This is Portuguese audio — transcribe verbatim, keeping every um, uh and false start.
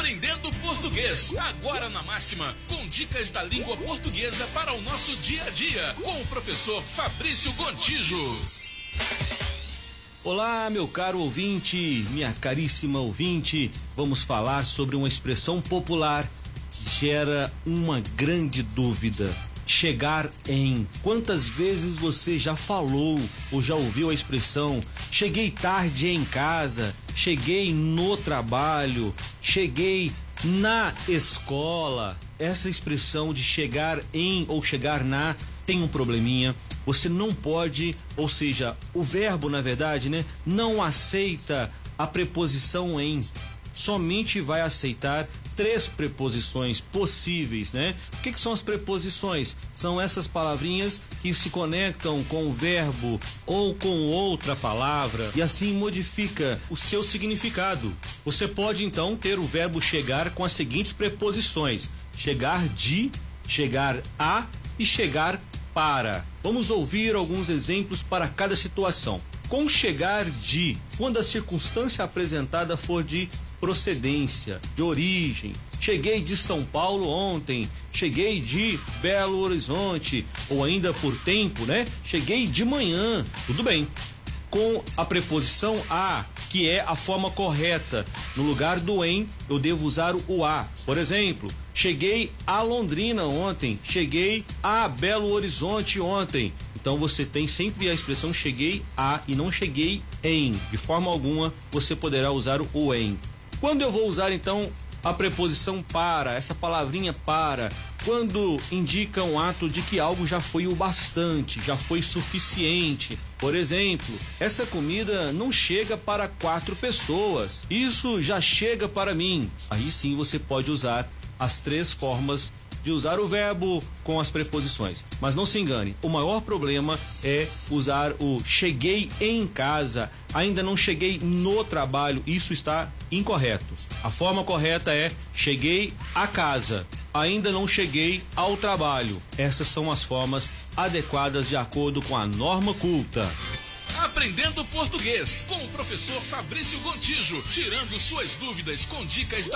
Aprendendo Português, agora na Máxima, com dicas da língua portuguesa para o nosso dia a dia, com o professor Fabrício Gontijo. Olá, meu caro ouvinte, minha caríssima ouvinte, vamos falar sobre uma expressão popular que gera uma grande dúvida. Chegar em. Quantas vezes você já falou ou já ouviu a expressão cheguei tarde em casa, cheguei no trabalho, cheguei na escola? Essa expressão de chegar em ou chegar na tem um probleminha. Você não pode, ou seja, o verbo, na verdade, né, não aceita a preposição em. Somente vai aceitar três preposições possíveis, né? O que que são as preposições? São essas palavrinhas que se conectam com o verbo ou com outra palavra e assim modifica o seu significado. Você pode então ter o verbo chegar com as seguintes preposições: chegar de, chegar a e chegar para. Vamos ouvir alguns exemplos para cada situação. Com chegar de, quando a circunstância apresentada for de procedência, de origem. Cheguei de São Paulo ontem, cheguei de Belo Horizonte, ou ainda por tempo, né? Cheguei de manhã, tudo bem. Com a preposição a, que é a forma correta, no lugar do em, eu devo usar o a. Por exemplo, cheguei a Londrina ontem, cheguei a Belo Horizonte ontem. Então você tem sempre a expressão cheguei a e não cheguei em. De forma alguma você poderá usar o em. Quando eu vou usar então a preposição para, essa palavrinha para, quando indica um ato de que algo já foi o bastante, já foi suficiente. Por exemplo, essa comida não chega para quatro pessoas, isso já chega para mim. Aí sim você pode usar as três formas de usar o verbo com as preposições. Mas não se engane, o maior problema é usar o cheguei em casa, ainda não cheguei no trabalho, isso está incorreto. A forma correta é cheguei a casa, ainda não cheguei ao trabalho. Essas são as formas adequadas de acordo com a norma culta. Aprendendo Português, com o professor Fabrício Gontijo, tirando suas dúvidas com dicas da